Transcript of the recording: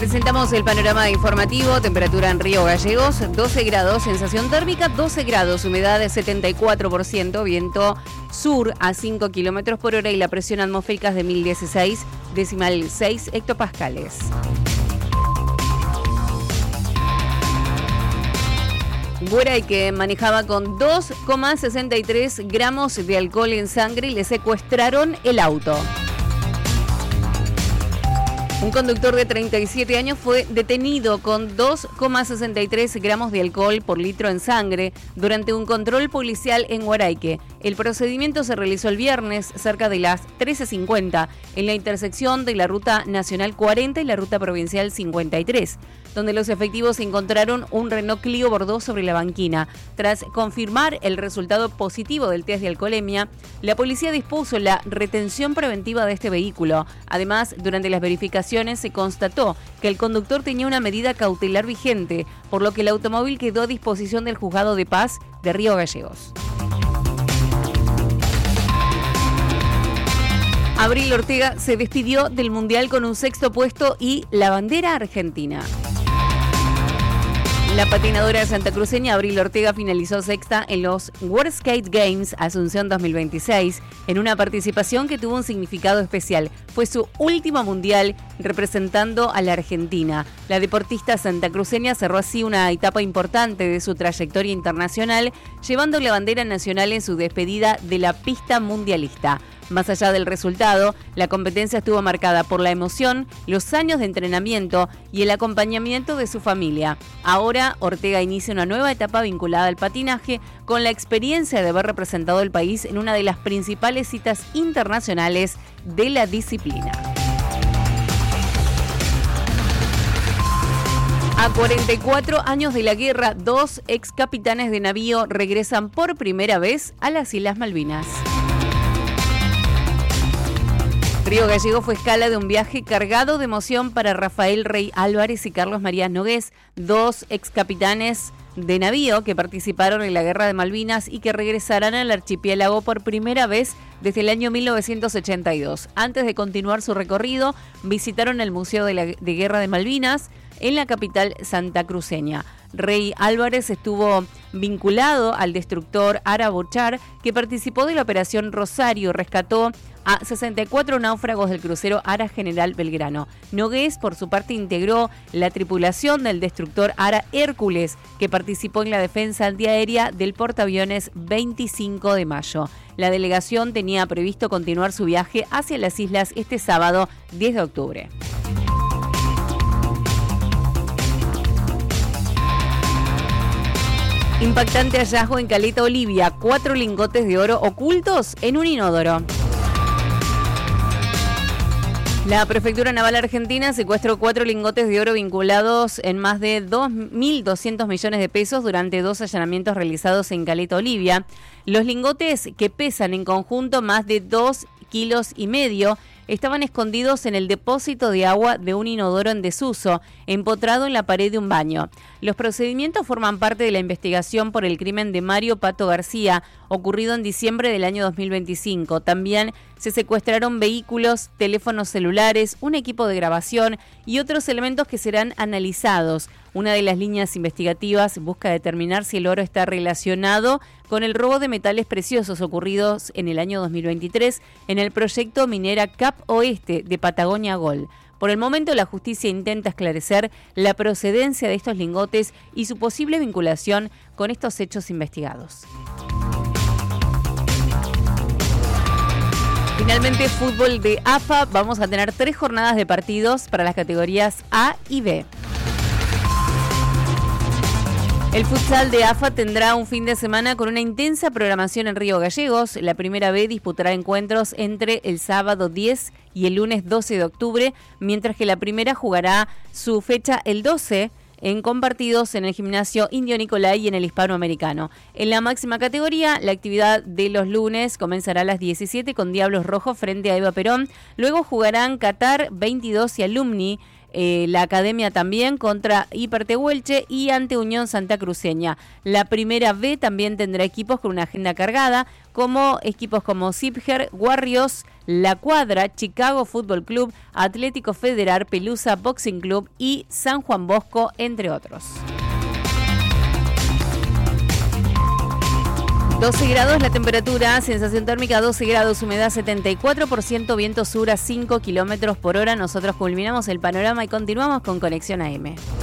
Presentamos el panorama informativo. Temperatura en Río Gallegos, 12 grados, sensación térmica 12 grados, humedad de 74%, viento sur a 5 kilómetros por hora y la presión atmosférica es de 1016,6 hectopascales. Guaraique manejaba con 2,63 gramos de alcohol en sangre y le secuestraron el auto. Un conductor de 37 años fue detenido con 2,63 gramos de alcohol por litro en sangre durante un control policial en Guaraique. El procedimiento se realizó el viernes cerca de las 13:50 en la intersección de la Ruta Nacional 40 y la Ruta Provincial 53, donde los efectivos encontraron un Renault Clio Bordeaux sobre la banquina. Tras confirmar el resultado positivo del test de alcoholemia, la policía dispuso la retención preventiva de este vehículo. Además, durante las verificaciones se constató que el conductor tenía una medida cautelar vigente, por lo que el automóvil quedó a disposición del Juzgado de Paz de Río Gallegos. Abril Ortega se despidió del Mundial con un sexto puesto y la bandera argentina. La patinadora santacruceña Abril Ortega finalizó sexta en los World Skate Games Asunción 2026 en una participación que tuvo un significado especial. Fue su último mundial representando a la Argentina. La deportista santacruceña cerró así una etapa importante de su trayectoria internacional, llevando la bandera nacional en su despedida de la pista mundialista. Más allá del resultado, la competencia estuvo marcada por la emoción, los años de entrenamiento y el acompañamiento de su familia. Ahora, Ortega inicia una nueva etapa vinculada al patinaje con la experiencia de haber representado al país en una de las principales citas internacionales de la disciplina. A 44 años de la guerra, 2 ex capitanes de navío regresan por primera vez a las Islas Malvinas. Río Gallegos fue escala de un viaje cargado de emoción para Rafael Rey Álvarez y Carlos Marías Nogués, 2 ex capitanes de navío que participaron en la Guerra de Malvinas y que regresarán al archipiélago por primera vez desde el año 1982. Antes de continuar su recorrido, visitaron el Museo de Guerra de Malvinas en la capital santacruceña. Rey Álvarez estuvo vinculado al destructor Ara Bochar, que participó de la Operación Rosario, rescató a 64 náufragos del crucero Ara General Belgrano. Nogués, por su parte, integró la tripulación del destructor Ara Hércules, que participó en la defensa antiaérea del portaaviones 25 de mayo. La delegación tenía previsto continuar su viaje hacia las islas este sábado 10 de octubre. Impactante hallazgo en Caleta Olivia, 4 lingotes de oro ocultos en un inodoro. La Prefectura Naval Argentina secuestró 4 lingotes de oro vinculados en más de 2.200 millones de pesos durante 2 allanamientos realizados en Caleta Olivia. Los lingotes, que pesan en conjunto más de 2,5 kilos, estaban escondidos en el depósito de agua de un inodoro en desuso, empotrado en la pared de un baño. Los procedimientos forman parte de la investigación por el crimen de Mario Pato García, ocurrido en diciembre del año 2025. También se secuestraron vehículos, teléfonos celulares, un equipo de grabación y otros elementos que serán analizados. Una de las líneas investigativas busca determinar si el oro está relacionado con el robo de metales preciosos ocurridos en el año 2023 en el proyecto minera Cap Oeste de Patagonia Gold. Por el momento, la justicia intenta esclarecer la procedencia de estos lingotes y su posible vinculación con estos hechos investigados. Finalmente, fútbol de AFA. Vamos a tener 3 jornadas de partidos para las categorías A y B. El futsal de AFA tendrá un fin de semana con una intensa programación en Río Gallegos. La primera B disputará encuentros entre el sábado 10 y el lunes 12 de octubre, mientras que la primera jugará su fecha el 12 en compartidos en el gimnasio Indio Nicolai y en el Hispanoamericano. En la máxima categoría, la actividad de los lunes comenzará a las 17 con Diablos Rojos frente a Eva Perón. Luego jugarán Qatar 22 y Alumni La Academia también contra Hipertehuelche y ante Unión Santa Cruceña. La Primera B también tendrá equipos con una agenda cargada, como equipos como Sipger, Warriors, La Cuadra, Chicago Fútbol Club, Atlético Federal, Pelusa Boxing Club y San Juan Bosco, entre otros. 12 grados la temperatura, sensación térmica 12 grados, humedad 74%, viento sur a 5 kilómetros por hora. Nosotros culminamos el panorama y continuamos con Conexión AM.